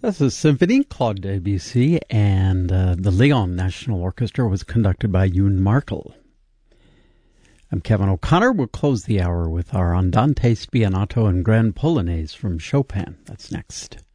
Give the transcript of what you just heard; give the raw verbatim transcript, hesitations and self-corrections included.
This is Symphony, Claude Debussy, and uh, the Lyon National Orchestra was conducted by Youn Markel. I'm Kevin O'Connor. We'll close the hour with our Andante Spianato and Grand Polonaise from Chopin. That's next.